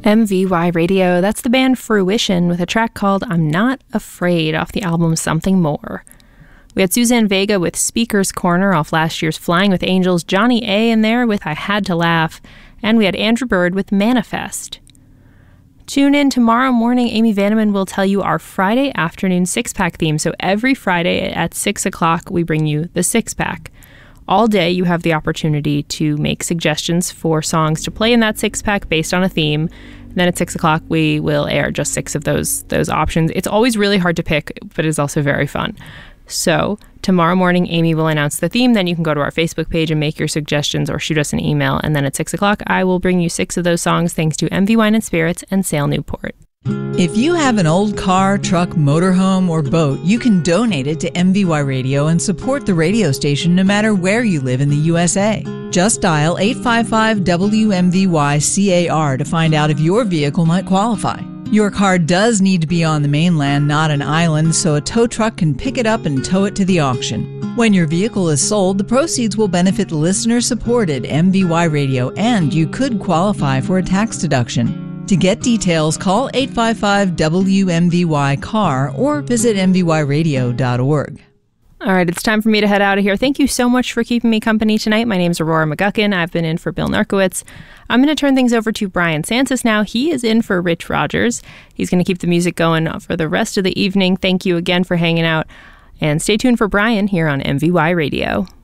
MVY Radio, that's the band Fruition with a track called I'm Not Afraid off the album Something More. We had Suzanne Vega with Speaker's Corner off last year's Flying with Angels, Johnny A in there with I Had to Laugh, and we had Andrew Bird with Manifest. Tune in tomorrow morning. Amy Vanneman will tell you our Friday afternoon six-pack theme. So every Friday at 6 o'clock, we bring you the six-pack. All day, you have the opportunity to make suggestions for songs to play in that six-pack based on a theme. And then at 6 o'clock, we will air just 6 of those options. It's always really hard to pick, but it's also very fun. So tomorrow morning, Amy will announce the theme. Then you can go to our Facebook page and make your suggestions or shoot us an email. And then at 6 o'clock, I will bring you 6 of those songs thanks to MV Wine and Spirits and Sale Newport. If you have an old car, truck, motorhome, or boat, you can donate it to MVY Radio and support the radio station no matter where you live in the USA. Just dial 855-WMVY-CAR to find out if your vehicle might qualify. Your car does need to be on the mainland, not an island, so a tow truck can pick it up and tow it to the auction. When your vehicle is sold, the proceeds will benefit listener-supported MVY Radio, and you could qualify for a tax deduction. To get details, call 855-WMVY-CAR or visit mvyradio.org. All right, it's time for me to head out of here. Thank you so much for keeping me company tonight. My name's Aurora McGuckin. I've been in for Bill Nurkowitz. I'm going to turn things over to Brian Sansis now. He is in for Rich Rogers. He's going to keep the music going for the rest of the evening. Thank you again for hanging out. And stay tuned for Brian here on MVY Radio.